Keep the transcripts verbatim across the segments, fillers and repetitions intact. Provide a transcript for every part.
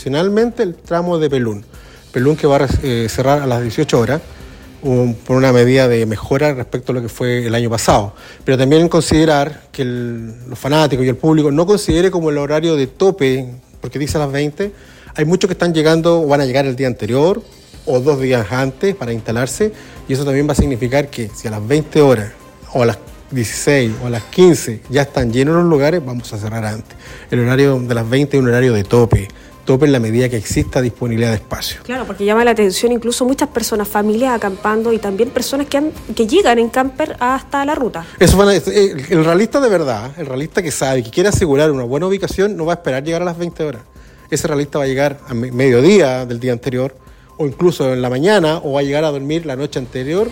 excepcionalmente el tramo de Pelún. Pelún que va a eh, cerrar a las dieciocho horas, un, por una medida de mejora respecto a lo que fue el año pasado. Pero también considerar que el, los fanáticos y el público no considere como el horario de tope, porque dice a las veinte, hay muchos que están llegando o van a llegar el día anterior o dos días antes para instalarse, y eso también va a significar que si a las veinte horas o a las dieciséis o a las quince ya están llenos los lugares, vamos a cerrar antes. El horario de las veinte es un horario de tope, tope en la medida que exista disponibilidad de espacio. Claro, porque llama la atención incluso muchas personas, familias acampando y también personas que, han, que llegan en camper hasta la ruta. Eso van a, el, el realista de verdad, el realista que sabe, que quiere asegurar una buena ubicación, no va a esperar llegar a las veinte horas. Ese realista va a llegar a mediodía del día anterior, o incluso en la mañana, o va a llegar a dormir la noche anterior,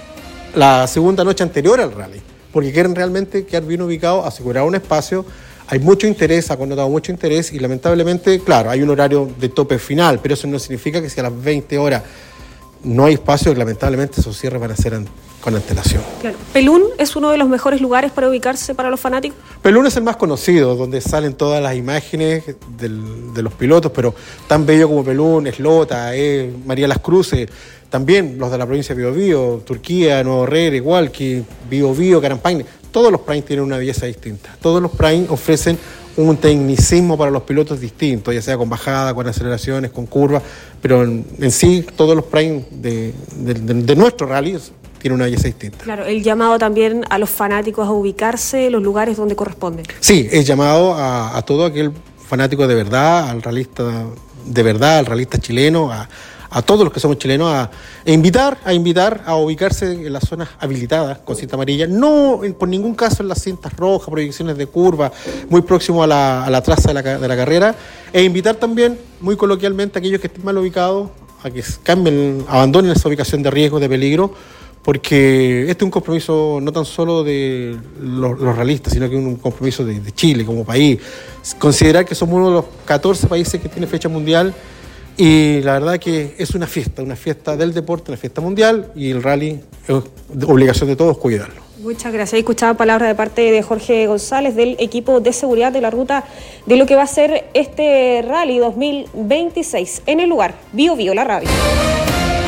la segunda noche anterior al rally, porque quieren realmente quedar bien ubicados, asegurar un espacio. Hay mucho interés, ha connotado mucho interés, y lamentablemente, claro, hay un horario de tope final, pero eso no significa que si a las veinte horas no hay espacio, lamentablemente esos cierres van a ser an- con antelación. Claro. ¿Pelún es uno de los mejores lugares para ubicarse para los fanáticos? Pelún es el más conocido, donde salen todas las imágenes del, de los pilotos, pero tan bello como Pelún, Eslota, eh, María Las Cruces, también los de la provincia de Biobío, Turquía, Nuevo Herrera, Igualqui, Biobío, Carampagne, todos los Prime tienen una belleza distinta. Todos los Prime ofrecen un tecnicismo para los pilotos distinto, ya sea con bajada, con aceleraciones, con curvas, pero en, en sí todos los Prime de, de, de, de nuestro rally tienen una belleza distinta. Claro, el llamado también a los fanáticos a ubicarse en los lugares donde corresponden. Sí, es llamado a, a todo aquel fanático de verdad, al realista de verdad, al realista chileno, a, a todos los que somos chilenos, a, a invitar, a invitar a ubicarse en las zonas habilitadas con cinta amarilla, no en, por ningún caso en las cintas rojas, proyecciones de curva, muy próximo a la, a la traza de la, de la carrera, e invitar también, muy coloquialmente, a aquellos que estén mal ubicados, a que cambien, abandonen esa ubicación de riesgo, de peligro, porque este es un compromiso no tan solo de los, los realistas, sino que es un compromiso de, de Chile como país. Considerar que somos uno de los catorce países que tiene fecha mundial, y la verdad que es una fiesta, una fiesta del deporte, una fiesta mundial, y el rally es obligación de todos cuidarlo. Muchas gracias. Escuchaba palabras de parte de Jorge González del equipo de seguridad de la ruta de lo que va a ser este rally dos mil veintiséis en el lugar Biobío, la radio.